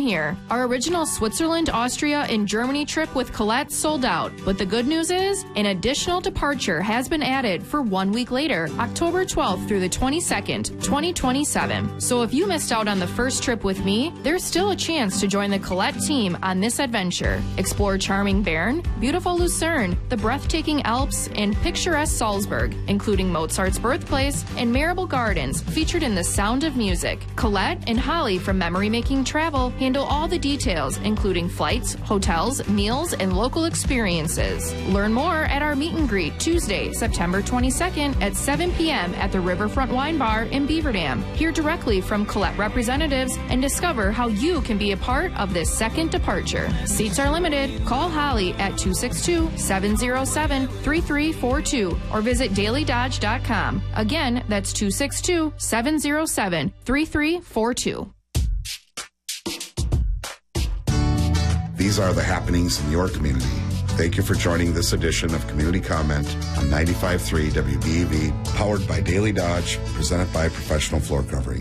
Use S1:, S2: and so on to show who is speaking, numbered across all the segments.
S1: here. Our original Switzerland, Austria, and Germany trip with Colette sold out. But the good news is, an additional departure has been added for 1 week later, October 12th through the 22nd, 2027. So if you missed out on the first trip with me, there's still a chance to join the Colette team on this adventure. Explore charming Bern, beautiful Lucerne, the breathtaking Alps, and picturesque Salzburg, including Mozart's birthplace and Marable Gardens, featured in The Sound of Music. Colette and Holly from Memory Making Travel handle all the details, including flights, hotels, meals, and local experiences. Learn more at our meet and greet Tuesday, September 22nd at 7 p.m. at the Riverfront Wine Bar in Beaver Dam. Hear directly from Colette representatives and discover how you can be a part of this second departure. Seats are limited. Call Holly at 262-707-3342 or visit dailydodge.com. Again, that's 262-707-3342.
S2: These are the happenings in your community. Thank you for joining this edition of Community Comment on 95.3 WBEV, powered by Daily Dodge, presented by Professional Floor Covering.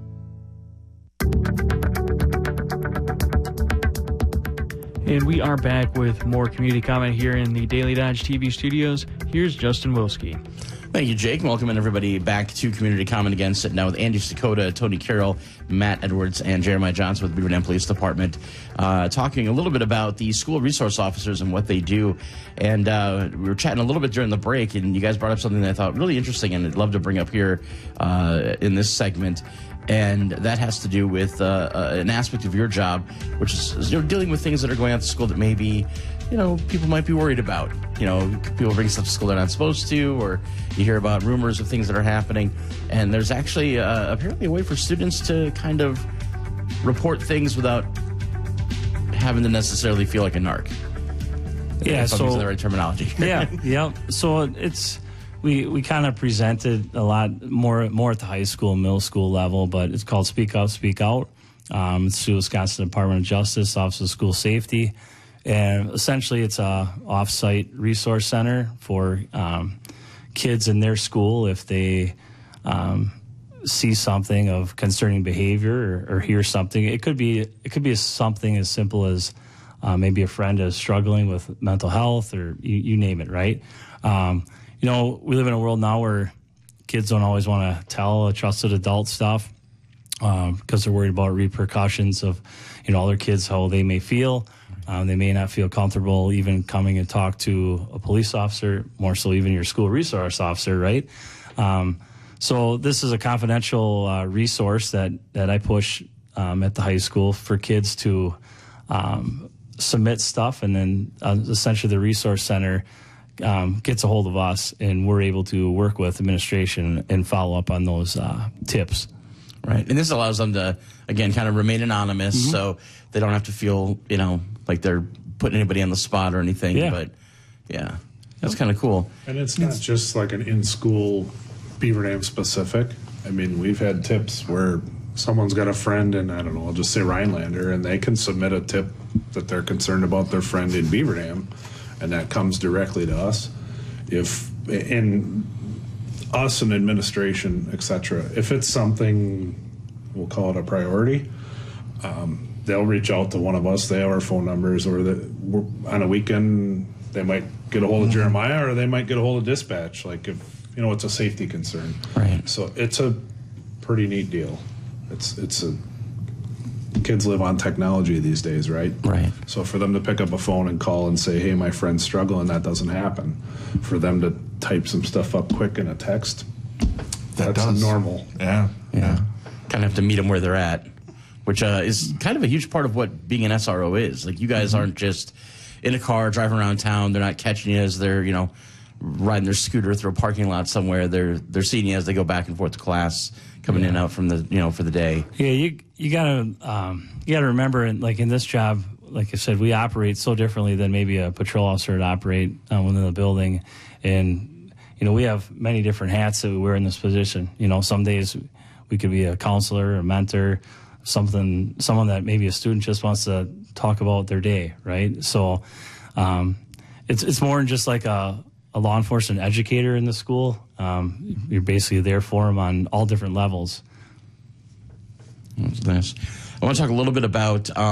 S3: And we are back with more Community Comment here in the Daily Dodge TV studios. Here's Justin Wilski.
S4: Thank you, Jake. Welcome everybody back to Community Comment again, sitting down with Andy Sakota, Tony Carroll, Matt Edwards, and Jeremiah Johnson with the Beaver Dam Police Department, talking a little bit about the school resource officers and what they do. And we were chatting a little bit during the break, and you guys brought up something that I thought really interesting and I'd love to bring up here in this segment. And that has to do with an aspect of your job, which is dealing with things that are going on at the school that maybe people might be worried about. People bring stuff to school they're not supposed to, or you hear about rumors of things that are happening. And there's actually apparently a way for students to kind of report things without having to necessarily feel like a narc.
S5: Yeah,
S4: so using the right terminology.
S5: yeah. So we kind of presented a lot more at the high school, middle school level, but it's called Speak Up, Speak Out. It's through Wisconsin Department of Justice, Office of School Safety. And essentially, it's a off-site resource center for kids in their school if they see something of concerning behavior or hear something. It could be something as simple as maybe a friend is struggling with mental health, or you name it, right? We live in a world now where kids don't always want to tell a trusted adult stuff because they're worried about repercussions of other kids, how they may feel. They may not feel comfortable even coming and talk to a police officer, more so even your school resource officer, right? So this is a confidential resource that I push at the high school for kids to submit stuff, and then essentially the resource center gets a hold of us, and we're able to work with administration and follow up on those tips.
S4: Right, and this allows them to, again, kind of remain anonymous, so they don't have to feel, like they're putting anybody on the spot or anything.
S5: Yeah.
S4: But, yeah, that's kind of cool.
S6: And it's not just like an in-school Beaver Dam specific. I mean, we've had tips where someone's got a friend in, I'll just say Rhinelander, and they can submit a tip that they're concerned about their friend in Beaver Dam, and that comes directly to us. If in us and administration, etc., if it's something, we'll call it a priority, they'll reach out to one of us. They have our phone numbers, or on a weekend they might get a hold of Jeremiah, or they might get a hold of dispatch, like if it's a safety concern.
S4: Right.
S6: So it's a pretty neat deal. Kids live on technology these days, right?
S4: Right.
S6: So for them to pick up a phone and call and say, hey, my friend's struggling, that doesn't happen. For them to type some stuff up quick in a text, that's normal.
S4: Yeah. Kind of have to meet them where they're at, which is kind of a huge part of what being an SRO is. Like, you guys aren't just in a car driving around town. They're not catching you as they're, riding their scooter through a parking lot somewhere. They're seeing you as they go back and forth to class, coming in and out from the, for the day.
S5: Yeah, you gotta remember, like in this job, like I said, we operate so differently than maybe a patrol officer would operate within the building. And, we have many different hats that we wear in this position. Some days we could be a counselor, a mentor, someone that maybe a student just wants to talk about their day, right? So it's more than just like a law enforcement educator in the school. You're basically there for them on all different levels.
S4: That's nice. I want to talk a little bit about